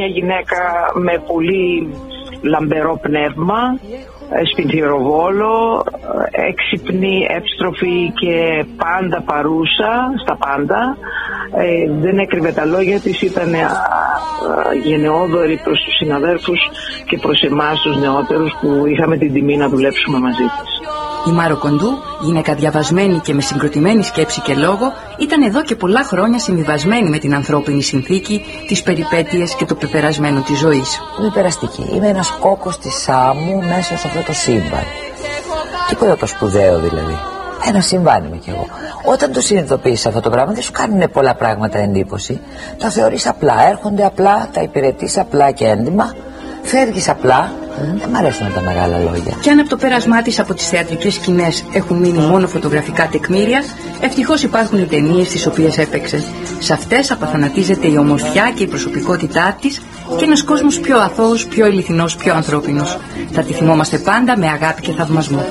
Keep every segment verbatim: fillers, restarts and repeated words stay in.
μια γυναίκα με πολύ λαμπερό πνεύμα, σπινθυροβόλο, έξυπνη, εύστροφη και πάντα παρούσα στα πάντα. Ε, δεν έκρυβε τα λόγια της, ήταν α, α, γενναιόδορη προς τους συναδέλφους και προς εμάς τους νεότερους που είχαμε την τιμή να δουλέψουμε μαζί της. Η Μάρο Κοντού, γυναίκα διαβασμένη και με συγκροτημένη σκέψη και λόγο, ήταν εδώ και πολλά χρόνια συμβιβασμένη με την ανθρώπινη συνθήκη, τις περιπέτειες και το πεπερασμένο της ζωής. Είμαι περαστική. Είμαι ένας κόκκος της άμμου μέσα σε αυτό το σύμπαν. Τίποτα το σπουδαίο δηλαδή. Ένα συμβάν είμαι κι εγώ. Όταν το συνειδητοποιείς αυτό το πράγμα, δεν σου κάνουν πολλά πράγματα εντύπωση. Τα θεωρείς απλά. Έρχονται απλά, τα υπηρετείς απλά και έντιμα. Φεύγεις απλά. Mm. Δεν μ' αρέσουν τα μεγάλα λόγια. Και αν από το πέρασμά της από τις θεατρικές σκηνές έχουν μείνει μόνο φωτογραφικά τεκμήρια, ευτυχώς υπάρχουν οι ταινίες τις οποίες έπαιξε. Σε αυτές απαθανατίζεται η ομορφιά και η προσωπικότητά της και ένας κόσμος πιο αθώος, πιο ειλικρινός, πιο ανθρώπινος. Θα τη θυμόμαστε πάντα με αγάπη και θαυμασμό.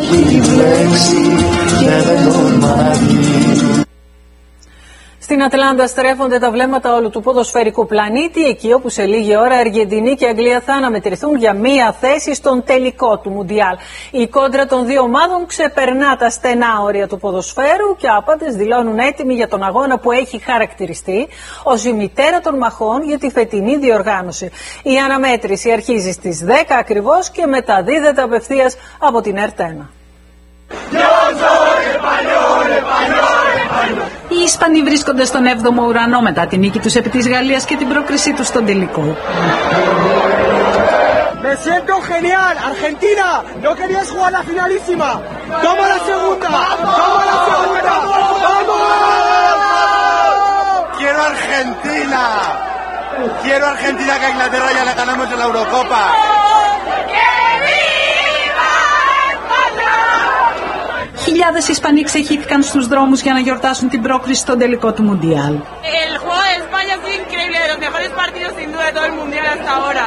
Στην Ατλάντα στρέφονται τα βλέμματα όλου του ποδοσφαιρικού πλανήτη, εκεί όπου σε λίγη ώρα Αργεντινή και Αγγλία θα αναμετρηθούν για μία θέση στον τελικό του Μουντιάλ. Η κόντρα των δύο ομάδων ξεπερνά τα στενά όρια του ποδοσφαίρου και άπαντες δηλώνουν έτοιμοι για τον αγώνα που έχει χαρακτηριστεί ως η μητέρα των μαχών για τη φετινή διοργάνωση. Η αναμέτρηση αρχίζει στις δέκα ακριβώς και μεταδίδεται απευθείας από την ΕΡΤ ένα. Οι Ισπανοί βρίσκονται στον έβδομο ουρανό μετά την νίκη τους επί της Γαλλίας και την πρόκρισή τους στον τελικό. Me siento genial, Argentina, no querías jugar la finalísima. Toma la segunda, toma la segunda, vamos. Quiero Argentina, quiero Argentina que a Inglaterra ya le ganamos en la Eurocopa. Χιλιάδες Ισπανοί ξεχύθηκαν στους δρόμους για να γιορτάσουν την πρόκριση στον τελικό του Μουντιάλ. El juego de España es increíble, de los mejores partidos sin duda de todo el Mundial hasta ahora.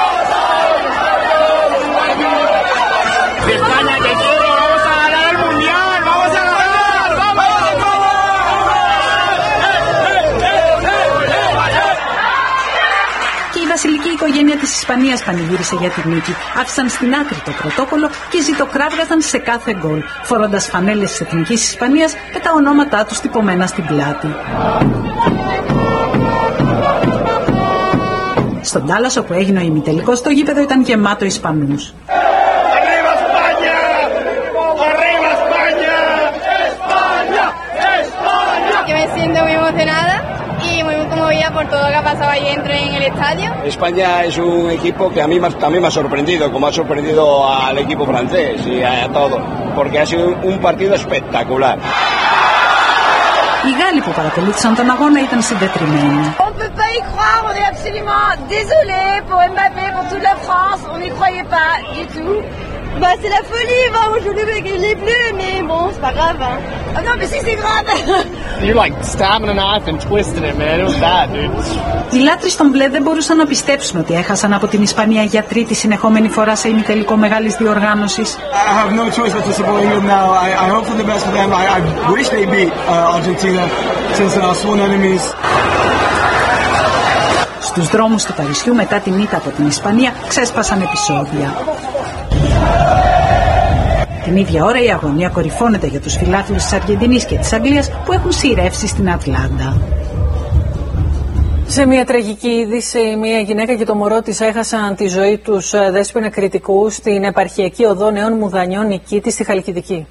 España que quiere, vamos a ganar el Mundial, vamos a ganar, vamos. Και η βασιλική οικογένεια της Ισπανίας πανηγύρισε για την νίκη. Άφησαν στην άκρη το πρωτόκολλο και ζητοκράβγαζαν σε κάθε γκολ, φορώντας φανέλες της Εθνικής Ισπανίας με τα ονόματά τους τυπωμένα στην πλάτη. Στον Τάλλας, όπου έγινε ο ημιτελικός, το γήπεδο ήταν γεμάτο Ισπανούς. Por todo lo que ha pasado ahí dentro en el estadio. España es un equipo que a mí también me ha sorprendido, como ha sorprendido al equipo francés y a todo, porque ha sido un partido espectacular. Οι Γάλλοι που παρακολούθησαν τον αγώνα ήταν συντετριμμένοι. On peut pas y croire, on est absolument désolé pour Mbappé, pour toute la France, on n'y croyait pas du tout. Bah c'est la folie, bah moi je voulais qu'il l'ait plus, mais bon c'est pas grave. Hein. Oh non mais si c'est grave. You like stabbing a knife and twisting it, man. It was bad, dude. Οι λάτρεις των μπλε δεν μπορούσαν να πιστέψουν ότι έχασαν από την Ισπανία για τρίτη συνεχόμενη φορά σε ημιτελικό μεγάλης διοργάνωσης. I have no choice but to support England now. I, I hope for the best for them. I, I wish they beat uh, Argentina since our sworn enemies. Στους δρόμους του Παρισιού μετά την ήττα από την Ισπανία ξέσπασαν επεισόδια. Την ίδια ώρα η αγωνία κορυφώνεται για τους φιλάθλους της Αργεντινής και της Αγγλίας που έχουν σειρεύσει στην Ατλάντα. Σε μια τραγική είδηση, μια γυναίκα και το μωρό της έχασαν τη ζωή τους, Δέσποινα Κρητικού, στην επαρχιακή οδό Νέων Μουδανιών Νικήτη στη Χαλκιδική.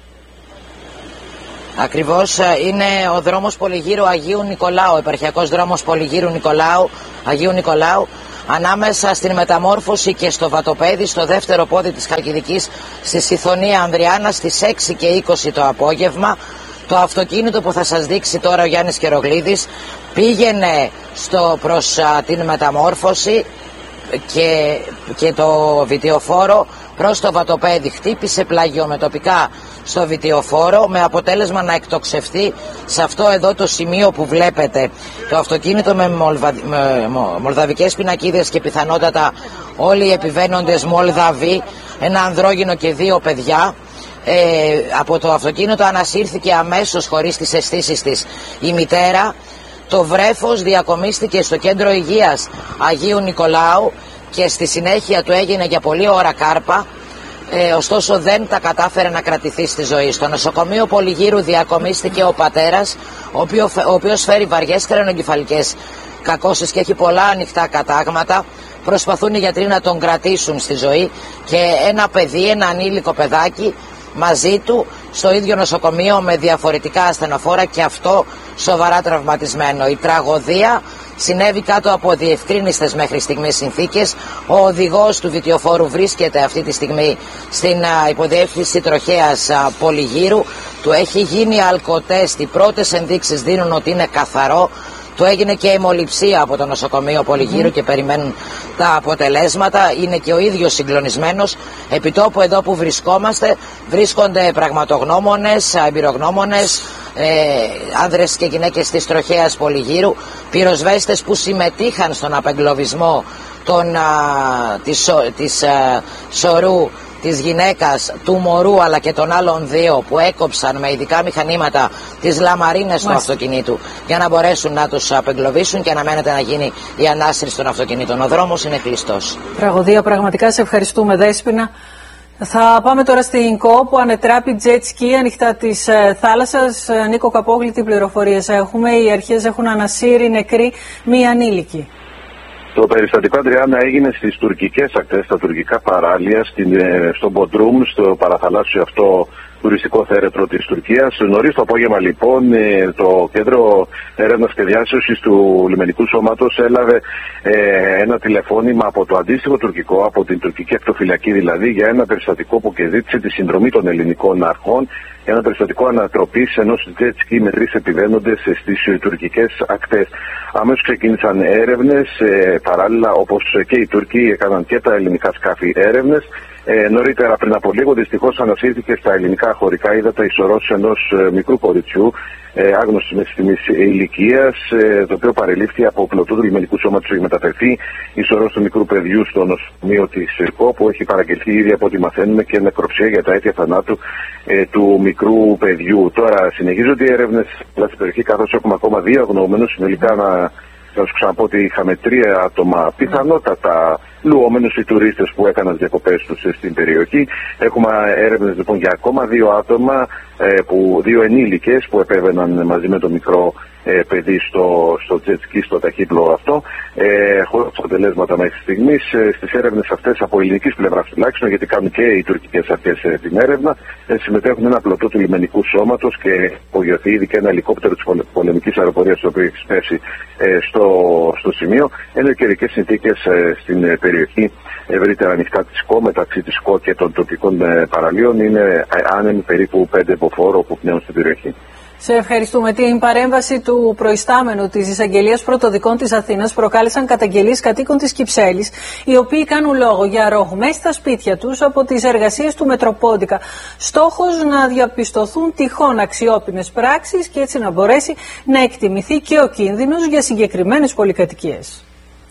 Ακριβώς, είναι ο δρόμος Πολυγύρου Αγίου Νικολάου, επαρχιακός δρόμος Πολυγύρου Νικολάου, Αγίου Νικολάου, ανάμεσα στην Μεταμόρφωση και στο Βατοπέδι, στο δεύτερο πόδι της Χαλκιδικής, στη Συθωνία Ανδριάνα, στις έξι και είκοσι το απόγευμα. Το αυτοκίνητο που θα σας δείξει τώρα ο Γιάννης Κερογλίδης πήγαινε στο, προς α, την Μεταμόρφωση και, και το βιτιοφόρο προς το Βατοπέδι. Χτύπησε πλαγιομετωπικά στο βιτιοφόρο με αποτέλεσμα να εκτοξευθεί σε αυτό εδώ το σημείο που βλέπετε. Το αυτοκίνητο με, μολβα... με μολδαβικές πινακίδες και πιθανότατα όλοι οι επιβαίνοντες Μολδαβοί, ένα ανδρόγυνο και δύο παιδιά. Ε, από το αυτοκίνητο ανασύρθηκε αμέσως χωρίς τις αισθήσεις της η μητέρα. Το βρέφος διακομίστηκε στο κέντρο υγείας Αγίου Νικολάου και στη συνέχεια του έγινε για πολλή ώρα κάρπα, ε, ωστόσο δεν τα κατάφερε να κρατηθεί στη ζωή. Στο νοσοκομείο Πολυγύρου διακομίστηκε ο πατέρας, ο, οποίο, ο οποίος φέρει βαριές κρενογκεφαλικές κακώσεις και έχει πολλά ανοιχτά κατάγματα. Προσπαθούν οι γιατροί να τον κρατήσουν στη ζωή και ένα παιδί, ένα ανήλικο παιδάκι μαζί του στο ίδιο νοσοκομείο με διαφορετικά ασθενοφόρα και αυτό σοβαρά τραυματισμένο. Η τραγωδία συνέβη κάτω από διευκρίνιστες μέχρι στιγμής συνθήκες. Ο οδηγός του βιτιοφόρου βρίσκεται αυτή τη στιγμή στην υποδιεύθυνση τροχέας Πολυγύρου. Του έχει γίνει αλκοτέστ. Οι πρώτες ενδείξεις δίνουν ότι είναι καθαρό. Του έγινε και αιμοληψία από το νοσοκομείο Πολυγύρου mm. και περιμένουν τα αποτελέσματα. Είναι και ο ίδιος συγκλονισμένος. Επιτόπου εδώ που βρισκόμαστε βρίσκονται πραγματογνώμονες, εμπειρογνώμονες, ε, άνδρες και γυναίκες της τροχέας Πολυγύρου, πυροσβέστες που συμμετείχαν στον απεγκλωβισμό των, α, της, της α, σωρού, της γυναίκας, του μωρού αλλά και των άλλων δύο που έκοψαν με ειδικά μηχανήματα τις λαμαρίνες του αυτοκινήτου για να μπορέσουν να τους απεγκλωβίσουν και αναμένεται να γίνει η ανάστρηση των αυτοκινήτων. Ο δρόμος είναι κλειστός. Τραγωδία, πραγματικά σε ευχαριστούμε, Δέσποινα. Θα πάμε τώρα στην ΚΟ που ανετράπει jet ski ανοιχτά της ε, θάλασσας. Νίκο Καπόγλη, τι πληροφορίες έχουμε? Οι αρχές έχουν ανασύρει νεκρή μία ανήλικη. Το περιστατικό, Αντριάννα, έγινε στις τουρκικές ακτές, στα τουρκικά παράλια, στην, στο Μποντρούμ, στο παραθαλάσσιο αυτό τουριστικό θέρετρο της Τουρκίας. Νωρίς το απόγευμα, λοιπόν, το Κέντρο Έρευνας και Διάσωσης του Λιμενικού Σώματος έλαβε ε, ένα τηλεφώνημα από το αντίστοιχο τουρκικό, από την τουρκική ακτοφυλακή δηλαδή, για ένα περιστατικό που και ζήτησε τη συνδρομή των ελληνικών αρχών. Ένα περιστατικό ανατροπής ενός jet ski με τρεις επιβαίνοντες στις τουρκικές ακτές. Αμέσως ξεκίνησαν έρευνες, ε, παράλληλα όπως και οι Τούρκοι έκαναν και τα ελληνικά σκάφη έρευνες. Ε, νωρίτερα, πριν από λίγο, δυστυχώς ανασύρθηκε στα ελληνικά χωρικά ύδατα η σωρός ενός ε, μικρού κοριτσιού, ε, άγνωστης μέχρι στιγμής ηλικίας, ε, το οποίο παρελήφθη από πλωτού του λιμενικού σώματος. Έχει μεταφερθεί η σωρός του μικρού παιδιού στο νοσοκομείο της ΕΡΚΟ, που έχει παραγγελθεί ήδη από ό,τι μαθαίνουμε και νεκροψία για τα αίτια θανάτου ε, του μικρού παιδιού. Τώρα συνεχίζονται οι έρευνες στην περιοχή, καθώς έχουμε ακόμα δύο αγνοούμενους. Συνολικά να Θα σου ξαναπώ ότι είχαμε τρία άτομα πιθανότατα λουόμενους οι τουρίστες που έκαναν διακοπές τους στην περιοχή. Έχουμε έρευνες λοιπόν για ακόμα δύο άτομα, ε, που, δύο ενήλικες που επέβαιναν μαζί με το μικρό ε, παιδί στο, στο jet ski, στο ταχύπλο αυτό, ε, χωρίς αποτελέσματα μέχρι στιγμής. Ε, στις έρευνες αυτές από ελληνικής πλευράς τουλάχιστον, γιατί κάνουν και οι τουρκικές αρχές ε, την έρευνα, ε, συμμετέχουν ένα πλωτό του λιμενικού σώματος και απογειωθεί ήδη και ένα ελικόπτερο της πολεμικής αεροπορίας, το οποίο έχει σπέσει ε, στο, στο σημείο. Είναι καιρικές συνθήκες ε, στην ε, περιοχή ευρύτερα ανοιχτά της ΚΟ, μεταξύ της ΚΟ και των τοπικών ε, παραλίων. Είναι ε, άνεμοι περίπου πέντε μποφόρ που πνέουν στην περιοχή. Σε ευχαριστούμε. Την παρέμβαση του προϊστάμενου της Εισαγγελίας Πρωτοδικών της Αθήνας προκάλεσαν καταγγελίες κατοίκων της Κυψέλης, οι οποίοι κάνουν λόγο για ρογμές στα σπίτια τους από τις εργασίες του Μετροπόντικα. Στόχος να διαπιστωθούν τυχόν αξιόπινες πράξεις και έτσι να μπορέσει να εκτιμηθεί και ο κίνδυνος για συγκεκριμένες πολυκατοικίες.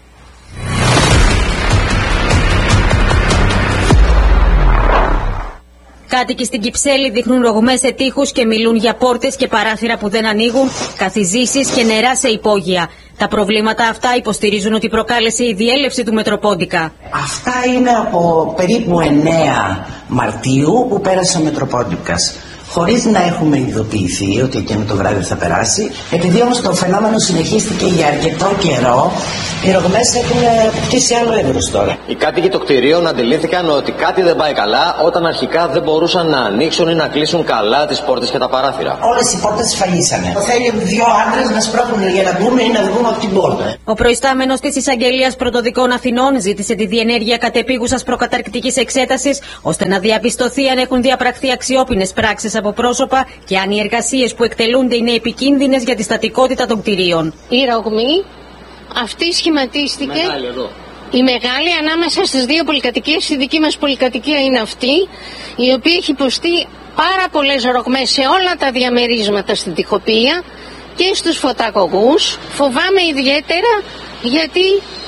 Κάτοικοι στην Κυψέλη δείχνουν ρογμές σε τοίχους και μιλούν για πόρτες και παράθυρα που δεν ανοίγουν, καθιζήσεις και νερά σε υπόγεια. Τα προβλήματα αυτά υποστηρίζουν ότι προκάλεσε η διέλευση του Μετροπόντικα. Αυτά είναι από περίπου εννέα Μαρτίου που πέρασε ο Μετροπόντικας, χωρίς να έχουμε ειδοποιηθεί ότι εκείνο το βράδυ θα περάσει. Επειδή όμως το φαινόμενο συνεχίστηκε για αρκετό καιρό, οι ρογμές έχουν αποκτήσει άλλο εύρος τώρα. Οι κάτοικοι των κτηρίων αντιλήφθηκαν ότι κάτι δεν πάει καλά όταν αρχικά δεν μπορούσαν να ανοίξουν ή να κλείσουν καλά τις πόρτες και τα παράθυρα. Όλες οι πόρτες σφαγίσανε. Θέλει δύο άντρες να σπρώχνουν για να μπούμε ή να βγούμε από την πόρτα. Ο προϊστάμενος της Εισαγγελίας Πρωτοδικών Αθηνών ζήτησε τη διενέργεια κατεπίγουσας προκαταρκτικής εξέτασης, ώστε να διαπιστωθεί αν έχουν διαπραχθεί αξιόπινες πράξεις από πρόσωπα και αν οι εργασίες που εκτελούνται είναι επικίνδυνες για τη στατικότητα των κτηρίων. Η ρογμή αυτή σχηματίστηκε, μεγάλη εδώ. Η μεγάλη ανάμεσα στις δύο πολυκατοικίες. Η δική μας πολυκατοικία είναι αυτή, η οποία έχει υποστεί πάρα πολλές ρογμές σε όλα τα διαμερίσματα στην τοιχοποιία και στους φωτακογούς. Φοβάμαι ιδιαίτερα γιατί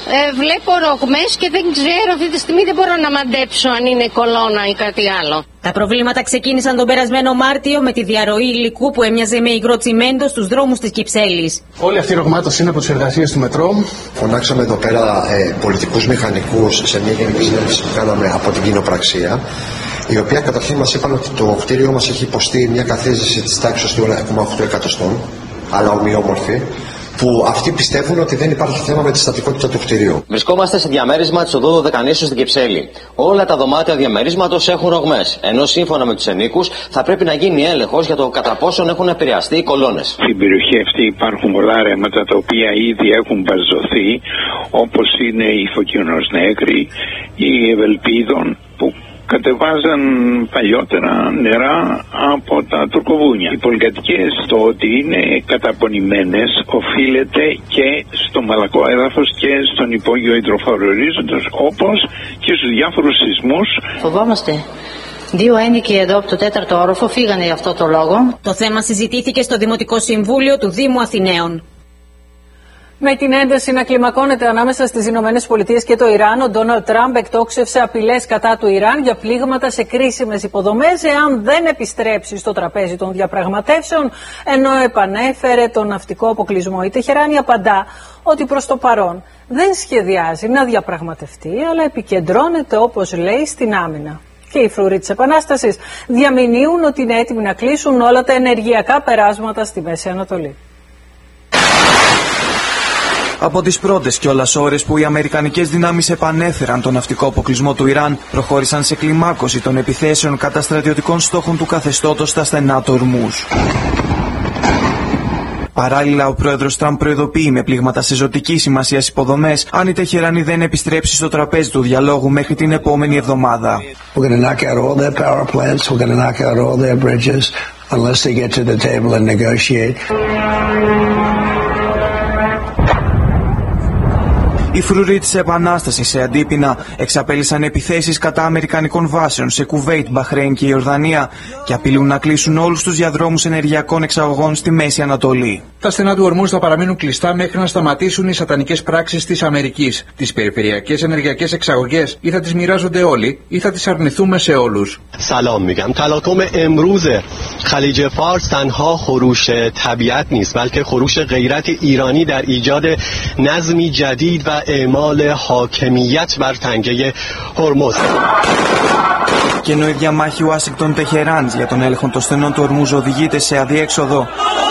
Ε, βλέπω ρογμές και δεν ξέρω αυτή τη στιγμή, δεν μπορώ να μαντέψω αν είναι κολόνα ή κάτι άλλο. Τα προβλήματα ξεκίνησαν τον περασμένο Μάρτιο με τη διαρροή υλικού που έμοιαζε με υγρό τσιμέντο στους δρόμους της Κυψέλης. Όλη αυτή η ρογμάτωση είναι από τις εργασίες του μετρό. Φωνάξαμε εδώ πέρα ε, πολιτικούς μηχανικούς σε μια γενική συνέντευξη που κάναμε από την κοινοπραξία, η οποία καταρχήν μας είπαν ότι το κτίριό μας έχει υποστεί μια καθίζηση της τάξης του ένα κόμμα οκτώ εκατοστών, αλλά ομοιόμορφη, που αυτοί πιστεύουν ότι δεν υπάρχει θέμα με τη στατικότητα του κτηρίου. Βρισκόμαστε σε διαμέρισμα της οδού Δωδεκανήσου στην Κυψέλη. Όλα τα δωμάτια διαμερίσματος έχουν ρογμές, ενώ σύμφωνα με τους ενοίκους θα πρέπει να γίνει έλεγχος για το κατά πόσον έχουν επηρεαστεί οι κολόνες. Στην περιοχή αυτή υπάρχουν πολλά ρέματα τα οποία ήδη έχουν μπαζωθεί, όπως είναι η Φωκίωνος Νέκρη, η Ευελπίδων, που κατεβάζαν παλιότερα νερά από τα τουρκοβούνια. Οι πολυκατοικίες, το ότι είναι καταπονημένες, οφείλεται και στο μαλακό έδαφος και στον υπόγειο υδροφόρο ορίζοντος, όπως και στους διάφορους σεισμούς. Φοβόμαστε. Δύο ένοικοι εδώ από το τέταρτο όροφο φύγανε για αυτό το λόγο. Το θέμα συζητήθηκε στο Δημοτικό Συμβούλιο του Δήμου Αθηναίων. Με την ένταση να κλιμακώνεται ανάμεσα στις Ηνωμένες Πολιτείες και το Ιράν, ο Ντόναλντ Τραμπ εκτόξευσε απειλές κατά του Ιράν για πλήγματα σε κρίσιμες υποδομές εάν δεν επιστρέψει στο τραπέζι των διαπραγματεύσεων, ενώ επανέφερε τον ναυτικό αποκλεισμό. Η Τεχεράνη απαντά ότι προς το παρόν δεν σχεδιάζει να διαπραγματευτεί, αλλά επικεντρώνεται, όπως λέει, στην άμυνα. Και οι φρουροί της Επανάστασης διαμηνύουν ότι είναι έτοιμοι να κλείσουν όλα τα ενεργειακά περάσματα στη Μέση Ανατολή. Από τις πρώτες κιόλας ώρες που οι αμερικανικές δυνάμεις επανέφεραν τον ναυτικό αποκλεισμό του Ιράν, προχώρησαν σε κλιμάκωση των επιθέσεων κατά στρατιωτικών στόχων του καθεστώτος στα στενά του Ορμούζ. Παράλληλα, ο πρόεδρος Τραμπ προειδοποιεί με πλήγματα σε ζωτική σημασία υποδομές αν η Τεχεράνη δεν επιστρέψει στο τραπέζι του διαλόγου μέχρι την επόμενη εβδομάδα. Οι φρουροί της Επανάστασης σε αντίπεινα εξαπέλυσαν επιθέσεις κατά αμερικανικών βάσεων σε Κουβέιτ, Μπαχρέιν και Ιορδανία και απειλούν να κλείσουν όλους τους διαδρόμους ενεργειακών εξαγωγών στη Μέση Ανατολή. Τα στενά του Ορμούζ θα παραμείνουν κλειστά μέχρι να σταματήσουν οι σατανικές πράξεις της Αμερικής. Τις περιφερειακές ενεργειακές εξαγωγές ή θα τις μοιράζονται όλοι ή θα τις αρνηθούμε σε όλους. سلام میگم تلاطم امروز خلیج فارس تنها خروش طبیعت نیست بلکه خروش غیرت ایرانی در ایجاد نظمی جدید و اعمال حاکمیت بر تنگه هرمز. Και ενώ η διαμάχη Ουάσιγκτον-Τεχεράνης για τον έλεγχο των στενών του Ορμούζ οδηγείται σε αδιέξοδο,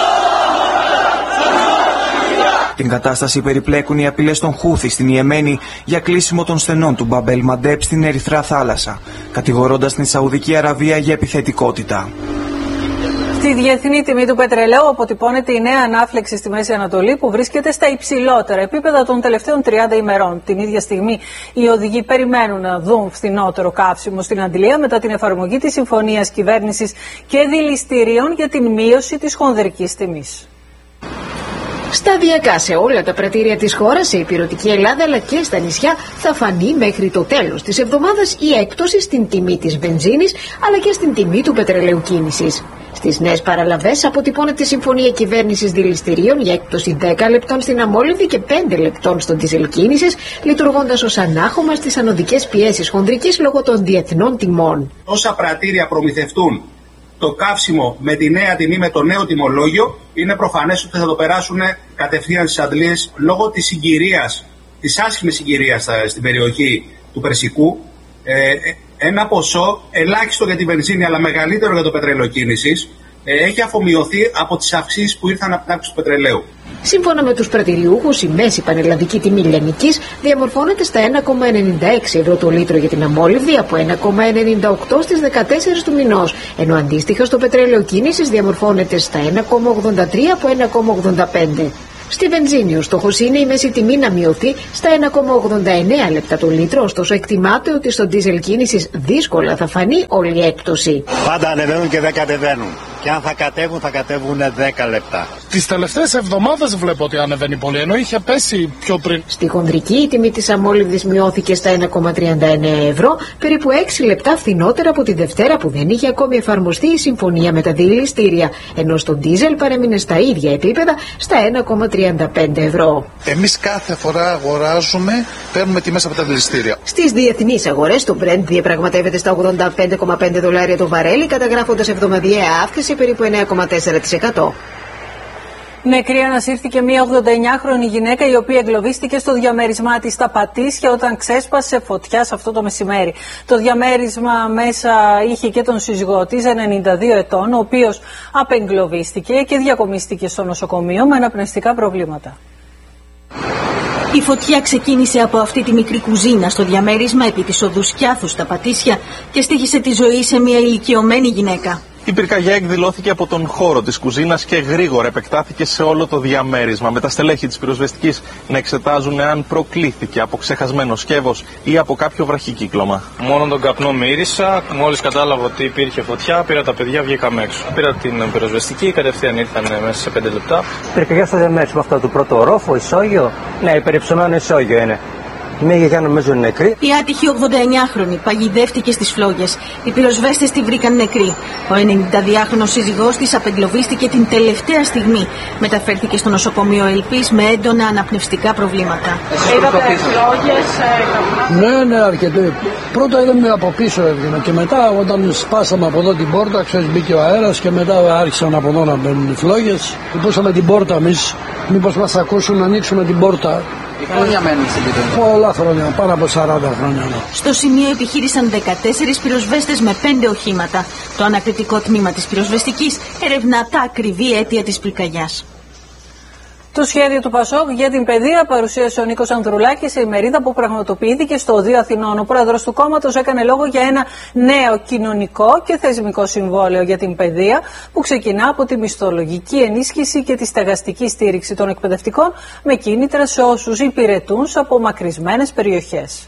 την κατάσταση περιπλέκουν οι απειλές των Χούθη στην Ιεμένη για κλείσιμο των στενών του Μπαμπ ελ Μαντέπ στην Ερυθρά Θάλασσα, κατηγορώντας την Σαουδική Αραβία για επιθετικότητα. Στη διεθνή τιμή του πετρελαίου αποτυπώνεται η νέα ανάφλεξη στη Μέση Ανατολή που βρίσκεται στα υψηλότερα επίπεδα των τελευταίων τριάντα ημερών. Την ίδια στιγμή οι οδηγοί περιμένουν να δουν φθηνότερο καύσιμο στην Αντλία μετά την εφαρμογή της συμφωνίας κυβέρνησης και δηληστηρίων για την μείωση της χονδρικής τιμής. Σταδιακά σε όλα τα πρατήρια της χώρας, σε υπηρετική Ελλάδα αλλά και στα νησιά, θα φανεί μέχρι το τέλος της εβδομάδας η έκπτωση στην τιμή της βενζίνης αλλά και στην τιμή του πετρελαίου κίνησης. Στις νέες παραλαβές αποτυπώνεται συμφωνία κυβέρνησης δηληστηρίων για έκπτωση δέκα λεπτών στην αμόλυβη και πέντε λεπτών στον ντίζελ κίνησης, λειτουργώντας ως ανάχωμα στις ανωδικές πιέσεις χονδρικής λόγω των διεθνών τιμών. Όσα πρατήρια προμηθευτούν το καύσιμο με τη νέα τιμή, με το νέο τιμολόγιο, είναι προφανές ότι θα το περάσουν κατευθείαν στις αντλίες λόγω της συγκυρίας, της άσχημης συγκυρίας στην περιοχή του Περσικού. Ε, ένα ποσό ελάχιστο για τη βενζίνη αλλά μεγαλύτερο για το πετρέλαιο κίνησης ε, έχει αφομοιωθεί από τις αυξήσεις που ήρθαν από την αύξηση του πετρελαίου. Σύμφωνα με τους πρατηριούχους, η μέση πανελλαδική τιμή λιανικής διαμορφώνεται στα ένα κόμμα ενενήντα έξι ευρώ το λίτρο για την αμόλυβδη από ένα κόμμα ενενήντα οκτώ στις δεκατέσσερις του μηνός, ενώ αντίστοιχα στο πετρέλαιο κίνησης διαμορφώνεται στα ένα κόμμα ογδόντα τρία από ένα κόμμα ογδόντα πέντε. Στη βενζίνη ο στόχος είναι η μέση τιμή να μειωθεί στα ένα κόμμα ογδόντα εννέα λεπτά το λίτρο, ωστόσο εκτιμάται ότι στο ντίζελ κίνησης δύσκολα θα φανεί όλη η έκπτωση. Πάντα ανεβαίνουν και δεν κατεβαίνουν. Και αν θα κατέβουν, θα κατέβουν δέκα λεπτά. Τις τελευταίες εβδομάδες βλέπω ότι ανεβαίνει πολύ, ενώ είχε πέσει πιο πριν. Στη χονδρική η τιμή της αμόλυβδης μειώθηκε στα ένα κόμμα τριάντα εννέα ευρώ, περίπου έξι λεπτά φθηνότερα από τη Δευτέρα που δεν είχε ακόμη εφαρμοστεί η συμφωνία με τα διελιστήρια, ενώ στο ντίζελ παρέμεινε στα ίδια επίπεδα στα ένα κόμμα τριάντα πέντε ευρώ. Εμείς κάθε φορά αγοράζουμε, παίρνουμε τιμές από τα διελιστήρια. Στις διεθνείς αγορές το Brent διαπραγματεύεται στα ογδόντα πέντε κόμμα πέντε δολάρια το βαρέλι, καταγράφοντας εβδομαδιαία αύξηση περίπου εννέα κόμμα τέσσερα τοις εκατό. Νεκρή ανασύρθηκε μια ογδονταεννιάχρονη γυναίκα η οποία εγκλωβίστηκε στο διαμέρισμά της στα Πατήσια όταν ξέσπασε φωτιά σε αυτό το μεσημέρι. Το διαμέρισμα μέσα είχε και τον σύζυγό της, ενενήντα δύο ετών, ο οποίος απεγκλωβίστηκε και διακομίστηκε στο νοσοκομείο με αναπνευστικά προβλήματα. Η φωτιά ξεκίνησε από αυτή τη μικρή κουζίνα στο διαμέρισμα επί της οδού Σκιάθου στα Πατήσια και στοίχησε τη ζωή σε μια ηλικιωμένη γυναίκα. Η πυρκαγιά εκδηλώθηκε από τον χώρο της κουζίνας και γρήγορα επεκτάθηκε σε όλο το διαμέρισμα, με τα στελέχη της πυροσβεστικής να εξετάζουν αν προκλήθηκε από ξεχασμένο σκεύος ή από κάποιο βραχικύκλωμα. Μόνο τον καπνό μύρισα. Μόλις κατάλαβα ότι υπήρχε φωτιά, πήρα τα παιδιά, βγήκαμε έξω. Πήρα την πυροσβεστική, κατευθείαν ήρθαν μέσα σε πέντε λεπτά. Πυρκαγιά στο διαμέρισμα αυτό του πρώτου ορόφου, ισόγειο. Ναι, υπερυψωμένο ισόγειο είναι. Μια γιαγιά νομίζω νεκρή. Η άτυχη ογδονταεννιάχρονη παγιδεύτηκε στις φλόγες. Οι πυροσβέστες τη βρήκαν νεκρή. Ο ενενηνταδυάχρονος σύζυγός της απεγκλωβίστηκε την τελευταία στιγμή. Μεταφέρθηκε στο νοσοκομείο Ελπής με έντονα αναπνευστικά προβλήματα. Είδατε φλόγες? Ναι, ναι, αρκετοί. Πρώτα είδαμε από πίσω έβγαινε και μετά όταν σπάσαμε από εδώ την πόρτα, ξέρεις, μπήκε ο αέρας και μετά άρχισαν από εδώ να μπαίνουν οι φλόγες. Χτυπούσαμε την πόρτα εμείς, μήπως μας ακούσουν να ανοίξουμε την πόρτα. Τι χρόνια μένουν στην πιτονιά? Πολλά χρόνια, πάνω από σαράντα χρόνια. Στο σημείο επιχείρησαν δεκατέσσερις πυροσβέστες με πέντε οχήματα. Το ανακριτικό τμήμα της πυροσβεστικής ερευνά τα ακριβή αίτια της πυρκαγιάς. Το σχέδιο του Πασόκ για την παιδεία παρουσίασε ο Νίκος Ανδρουλάκης σε ημερίδα που πραγματοποιήθηκε στο Οδείο Αθηνών. Ο πρόεδρος του κόμματος έκανε λόγο για ένα νέο κοινωνικό και θεσμικό συμβόλαιο για την παιδεία που ξεκινά από τη μισθολογική ενίσχυση και τη στεγαστική στήριξη των εκπαιδευτικών με κίνητρα σε όσους υπηρετούν σε απομακρυσμένες περιοχές.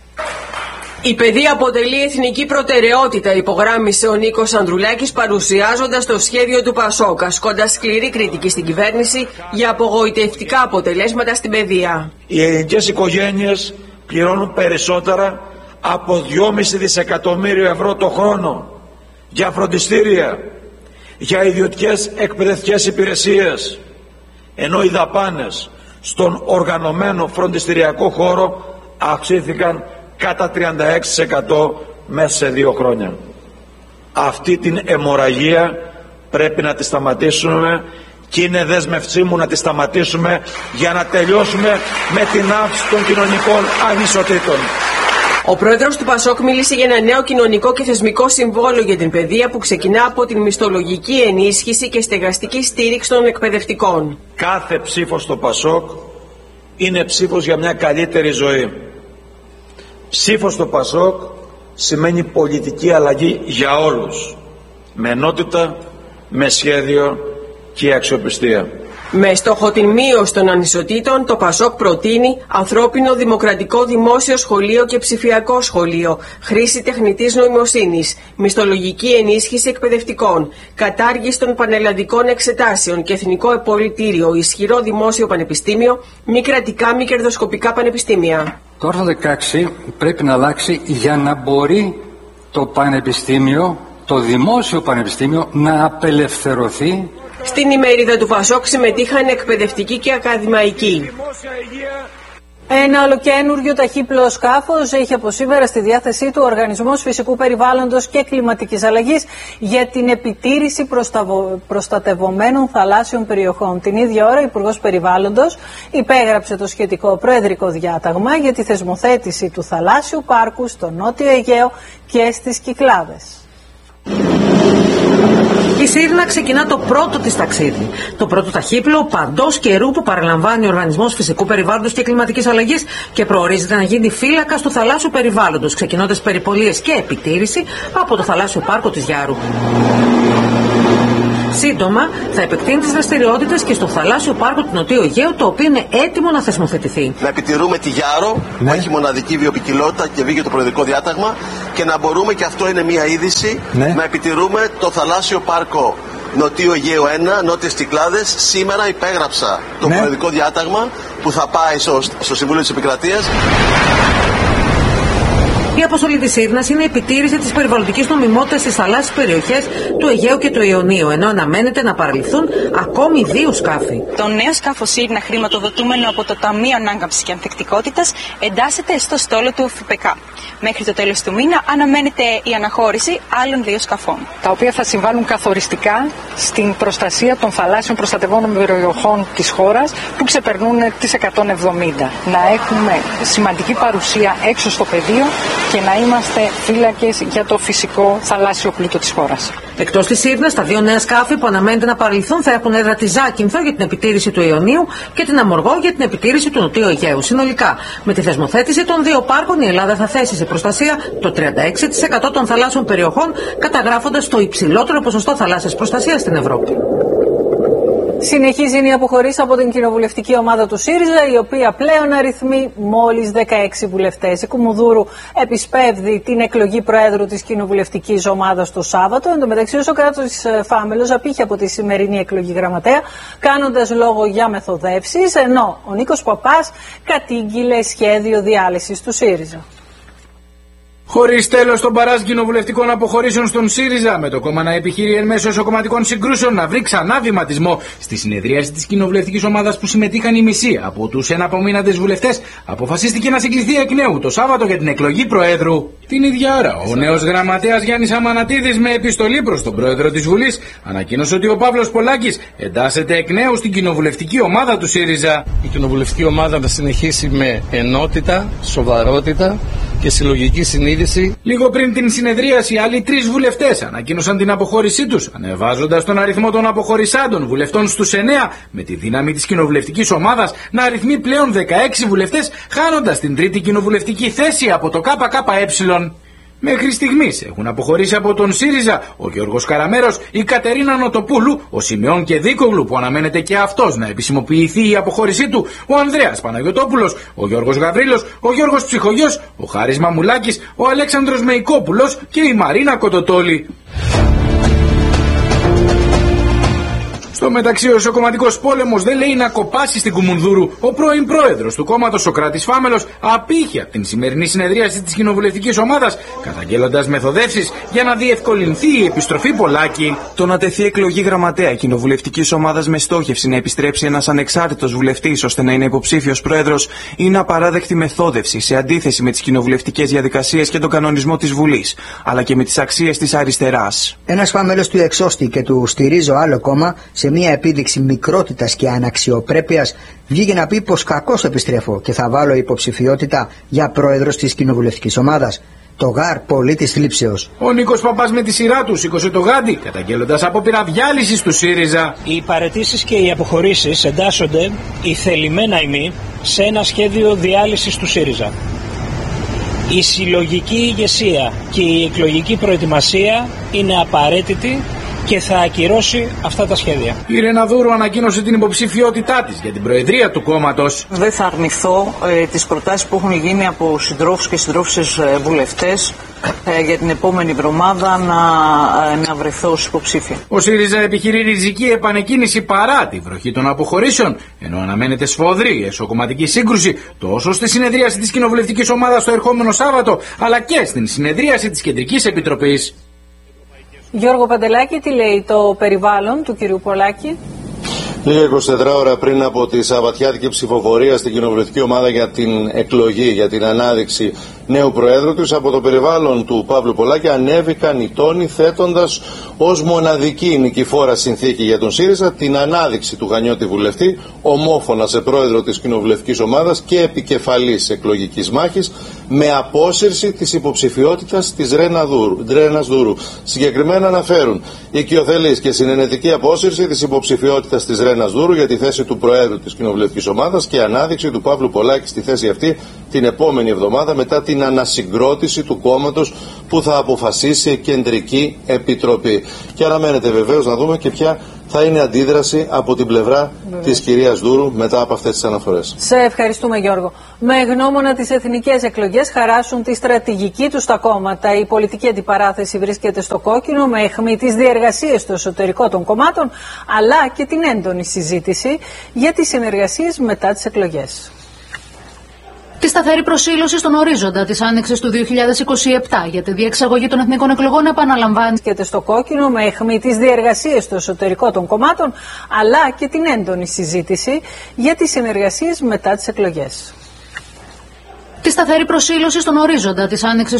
Η παιδεία αποτελεί εθνική προτεραιότητα, υπογράμμισε ο Νίκος Ανδρουλάκης παρουσιάζοντας το σχέδιο του Πασόκ, ασκώντας σκληρή κριτική στην κυβέρνηση για απογοητευτικά αποτελέσματα στην παιδεία. Οι ελληνικές οικογένειες πληρώνουν περισσότερα από δυόμισι δισεκατομμύριο ευρώ το χρόνο για φροντιστήρια, για ιδιωτικές εκπαιδευτικές υπηρεσίες, ενώ οι δαπάνες στον οργανωμένο φροντιστηριακό χώρο αυξήθηκαν κατά τριάντα έξι τοις εκατό μέσα σε δύο χρόνια. Αυτή την αιμορραγία πρέπει να τη σταματήσουμε και είναι δέσμευσή μου να τη σταματήσουμε για να τελειώσουμε με την αύξηση των κοινωνικών ανισοτήτων. Ο πρόεδρος του Πασόκ μίλησε για ένα νέο κοινωνικό και θεσμικό συμβόλαιο για την παιδεία που ξεκινά από την μισθολογική ενίσχυση και στεγαστική στήριξη των εκπαιδευτικών. Κάθε ψήφος στο Πασόκ είναι ψήφος για μια καλύτερη ζωή. Ψήφος στο Πασόκ σημαίνει πολιτική αλλαγή για όλους, με ενότητα, με σχέδιο και αξιοπιστία. Με στόχο την μείωση των ανισοτήτων, το Πασόκ προτείνει ανθρώπινο δημοκρατικό δημόσιο σχολείο και ψηφιακό σχολείο, χρήση τεχνητής νοημοσύνης, μισθολογική ενίσχυση εκπαιδευτικών, κατάργηση των πανελλαδικών εξετάσεων και εθνικό επολυτήριο, ισχυρό δημόσιο πανεπιστήμιο, μη κρατικά μη κερδοσκοπικά πανεπιστήμια. Το άρθρο δεκαέξι πρέπει να αλλάξει για να μπορεί το πανεπιστήμιο, το δημόσιο πανεπιστήμιο, να απελευθερωθεί. Στην ημερίδα του Πασόκ συμμετείχαν εκπαιδευτικοί και ακαδημαϊκοί. Ένα ολοκένουργιο ταχύπλοο σκάφος έχει από σήμερα στη διάθεσή του ο Οργανισμός Φυσικού Περιβάλλοντος και Κλιματικής Αλλαγής για την επιτήρηση προσταβο... προστατευομένων θαλάσσιων περιοχών. Την ίδια ώρα, ο Υπουργός Περιβάλλοντος υπέγραψε το σχετικό προεδρικό διάταγμα για τη θεσμοθέτηση του θαλάσσιου πάρκου στο Νότιο Αιγαίο και στις Κυκλάδες. Η Σύρνα ξεκινά το πρώτο της ταξίδι. Το πρώτο ταχύπλοο παντός καιρού που παραλαμβάνει ο Οργανισμός Φυσικού Περιβάλλοντος και Κλιματικής Αλλαγής και προορίζεται να γίνει φύλακας του θαλάσσιου περιβάλλοντος, ξεκινώντας περιπολίες και επιτήρηση από το θαλάσσιο πάρκο της Γιάρου. Σύντομα θα επεκτείνει τις δραστηριότητες και στο θαλάσσιο πάρκο του Νοτιού Αιγαίου, το οποίο είναι έτοιμο να θεσμοθετηθεί. Να επιτηρούμε τη Γιάρο, ναι, που έχει μοναδική βιοποικιλότητα και βγήκε το προεδρικό διάταγμα, και να μπορούμε, και αυτό είναι μια είδηση, ναι, να επιτηρούμε το θαλάσσιο πάρκο Νοτίου Αιγαίου ένα, Νότιες Κυκλάδες. Σήμερα υπέγραψα το ναι. προεδρικό διάταγμα που θα πάει στο, στο Συμβούλιο της Επικρατείας. Η αποστολή της Σύρνας είναι η επιτήρηση της περιβαλλοντικής νομιμότητας στις θαλάσσιες περιοχές του Αιγαίου και του Ιωνίου, ενώ αναμένεται να παραληφθούν ακόμη δύο σκάφη. Το νέο σκάφος Σύρνα, χρηματοδοτούμενο από το Ταμείο Ανάκαμψης και Ανθεκτικότητας, εντάσσεται στο στόλο του ΟΦΠΚ. Μέχρι το τέλος του μήνα αναμένεται η αναχώρηση άλλων δύο σκαφών, τα οποία θα συμβάλλουν καθοριστικά στην προστασία των θαλάσσιων προστατευόμενων περιοχών της χώρας που ξεπερνούν τις εκατόν εβδομήντα. Να έχουμε σημαντική παρουσία έξω στο πεδίο και να είμαστε φύλακες για το φυσικό θαλάσσιο πλούτο της χώρας. Εκτός της Σύρνας, τα δύο νέα σκάφη που αναμένεται να παραλυθούν θα έχουν έδρα τη Ζάκυνθο για την επιτήρηση του Ιωνίου και την Αμοργό για την επιτήρηση του Νοτιού Αιγαίου. Συνολικά, με τη θεσμοθέτηση των δύο πάρκων, η Ελλάδα θα θέσει σε προστασία το τριάντα έξι τοις εκατό των θαλάσσιων περιοχών, καταγράφοντας το υψηλότερο ποσοστό θαλάσσιας προστασίας στην Ευρώπη. Συνεχίζει η αποχωρήση από την κοινοβουλευτική ομάδα του ΣΥΡΙΖΑ, η οποία πλέον αριθμεί μόλις δεκαέξι βουλευτές. Η Κουμουνδούρου επισπεύδει την εκλογή προέδρου της κοινοβουλευτικής ομάδας το Σάββατο. Εν τω μεταξύ, ο Σωκράτης Φάμελος απήχε από τη σημερινή εκλογή γραμματέα, κάνοντας λόγο για μεθοδεύσεις, ενώ ο Νίκος Παπάς κατήγγειλε σχέδιο διάλυσης του ΣΥΡΙΖΑ. Χωρίς τέλος των παράς κοινοβουλευτικών αποχωρήσεων στον ΣΥΡΙΖΑ, με το κόμμα να επιχειρεί εν μέσω εσωκομματικών συγκρούσεων να βρει ξανά βηματισμό στη συνεδρίαση της κοινοβουλευτικής ομάδας που συμμετείχαν οι μισοί από τους εναπομείναντες βουλευτές, αποφασίστηκε να συγκληθεί εκ νέου το Σάββατο για την εκλογή Προέδρου. Την ίδια ώρα, ο νέος γραμματέας Γιάννης Αμανατίδης, με επιστολή προς τον Πρόεδρο της Βουλής, ανακοίνωσε ότι ο Παύλος Πολάκης εντάσσεται εκ νέου στην κοινοβουλευτική ομάδα του ΣΥΡΙΖΑ. Η κοινοβουλευτική ομάδα θα συνεχίσει με ενότητα, σοβαρότητα και συλλογική συνείδηση. Λίγο πριν την συνεδρίαση, άλλοι τρεις βουλευτές ανακοίνωσαν την αποχώρησή τους, ανεβάζοντας τον αριθμό των αποχωρησάντων βουλευτών στους εννέα, με τη δύναμη της κοινοβουλευτικής ομάδας να αριθμεί πλέον δεκαέξι βουλευτές, χάνοντας την τρίτη κοινοβουλευτική θέση από το ΚΚΕ. Μέχρι στιγμής έχουν αποχωρήσει από τον ΣΥΡΙΖΑ ο Γιώργος Καραμέρος, η Κατερίνα Νοτοπούλου, ο Σιμεών Κεδίκογλου που αναμένεται και αυτός να επισημοποιηθεί η αποχώρησή του, ο Ανδρέας Παναγιωτόπουλος, ο Γιώργος Γαβρίλος, ο Γιώργος Ψυχογιός, ο Χάρης Μαμουλάκης, ο Αλέξανδρος Μεϊκόπουλος και η Μαρίνα Κοντοτόλη. Στο μεταξύ, ο εσωκομματικός πόλεμος δεν λέει να κοπάσει στην Κουμουνδούρου. Ο πρώην πρόεδρος του κόμματος, Σωκράτης Φάμελος, απήχε από την σημερινή συνεδρίαση της κοινοβουλευτικής ομάδας, καταγγέλλοντας μεθοδεύσεις για να διευκολυνθεί η επιστροφή Πολάκη. Το να τεθεί εκλογή γραμματέα κοινοβουλευτικής ομάδας με στόχευση να επιστρέψει ένας ανεξάρτητος βουλευτής ώστε να είναι υποψήφιος πρόεδρος είναι απαράδεκτη μεθόδευση σε αντίθεση με τις κοινοβουλευτικές διαδικασίες και τον κανονισμό της Βουλής, αλλά και με τις αξίες της αριστεράς. Ένας Φάμελος του εξώστη και του στηρίζω άλλο κόμμα, σε μια επίδειξη μικρότητας και αναξιοπρέπειας, βγήκε να πει πως κακώς επιστρέφω και θα βάλω υποψηφιότητα για πρόεδρος της κοινοβουλευτικής ομάδας. Το γάρ πολίτης θλίψεως. Ο Νίκος Παπάς με τη σειρά του σήκωσε το γάντι, καταγγέλλοντας απόπειρα διάλυσης του ΣΥΡΙΖΑ. Οι παραιτήσεις και οι αποχωρήσεις εντάσσονται ηθελημένα ημί σε ένα σχέδιο διάλυσης του ΣΥΡΙΖΑ. Η συλλογική ηγεσία και η εκλογική προετοιμασία είναι απαραίτητη και θα ακυρώσει αυτά τα σχέδια. Η Ρεναδούρου ανακοίνωσε την υποψηφιότητά της για την προεδρία του κόμματος. Δεν θα αρνηθώ ε, τις προτάσεις που έχουν γίνει από συντρόφους και συντρόφισσες ε, βουλευτές ε, για την επόμενη εβδομάδα να, ε, να βρεθώ ως υποψήφια. Ο ΣΥΡΙΖΑ επιχειρεί ριζική επανεκκίνηση παρά τη βροχή των αποχωρήσεων, ενώ αναμένεται σφοδρή εσωκομματική σύγκρουση τόσο στη συνεδρίαση της κοινοβουλευτικής ομάδας το ερχόμενο Σάββατο, αλλά και στην συνεδρίαση της Κεντρικής Επιτροπής. Γιώργο Παντελάκη, τι λέει το περιβάλλον του κυρίου Πολάκη? Λίγα είκοσι τέσσερις ώρα πριν από τη σαββατιάτικη ψηφοφορία στην κοινοβουλευτική ομάδα για την εκλογή, για την ανάδειξη νέου Προέδρου τους, από το περιβάλλον του Παύλου Πολάκη ανέβηκαν οι τόνοι, θέτοντας ως μοναδική νικηφόρα συνθήκη για τον ΣΥΡΙΖΑ την ανάδειξη του Γανιώτη βουλευτή ομόφωνα σε πρόεδρο της κοινοβουλευτικής ομάδας και επικεφαλής εκλογικής μάχης, με απόσυρση της υποψηφιότητας της Ρένας Δούρου. Συγκεκριμένα αναφέρουν οικειοθελής και συνενετική απόσυρση της υποψηφιότητας της Ρένας Δούρου για τη θέση του Προέδρου της κοινοβουλευτικής ομάδας και ανάδειξη του Παύλου Πολάκη στη θέση αυτή την επόμενη εβδομάδα μετά την ανασυγκρότηση του κόμματος που θα αποφασίσει η Κεντρική Επιτροπή. Και αναμένεται βεβαίως να δούμε και ποια θα είναι αντίδραση από την πλευρά Βεβαίως. της κυρίας Δούρου μετά από αυτές τις αναφορές. Σε ευχαριστούμε, Γιώργο. Με γνώμονα τις εθνικές εκλογές χαράσουν τη στρατηγική τους τα κόμματα. Η πολιτική αντιπαράθεση βρίσκεται στο κόκκινο με αιχμή τις διεργασίες στο εσωτερικό των κομμάτων, αλλά και την έντονη συζήτηση για τις συνεργασίες μετά τις εκλογές. Τη σταθερή προσήλωση στον ορίζοντα της άνοιξης του δύο χιλιάδες είκοσι επτά για τη διεξαγωγή των εθνικών εκλογών επαναλαμβάνει και στο κόκκινο με αιχμή τις διεργασίες στο εσωτερικό των κομμάτων, αλλά και την έντονη συζήτηση για τις συνεργασίες μετά τις εκλογές. Τη σταθερή προσήλωση στον ορίζοντα της άνοιξης